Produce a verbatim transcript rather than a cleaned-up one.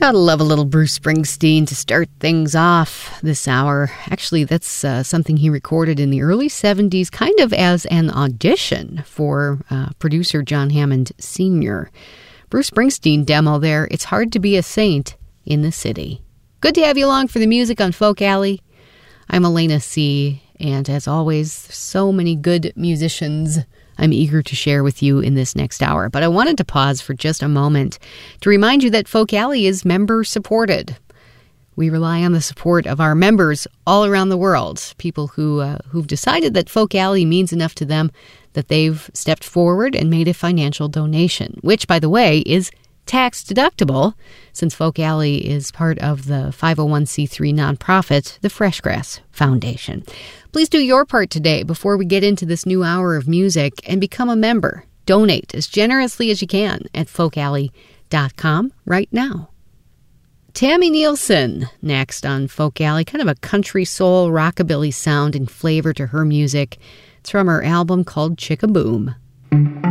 Gotta love a little Bruce Springsteen to start things off this hour. Actually, that's uh, something he recorded in the early seventies, kind of as an audition for uh, producer John Hammond Senior Bruce Springsteen demo there, It's Hard to Be a Saint in the City. Good to have you along for the music on Folk Alley. I'm Elena C., and as always, so many good musicians I'm eager to share with you in this next hour. But I wanted to pause for just a moment to remind you that Folk Alley is member-supported. We rely on the support of our members all around the world, people who, uh, who've decided that Folk Alley means enough to them that they've stepped forward and made a financial donation, which, by the way, is tax-deductible, since Folk Alley is part of the five oh one c three nonprofit, the Freshgrass Foundation. Please do your part today before we get into this new hour of music and become a member. Donate as generously as you can at folk alley dot com right now. Tammy Nielsen next on Folk Alley, kind of a country soul rockabilly sound and flavor to her music. It's from her album called Chickaboom.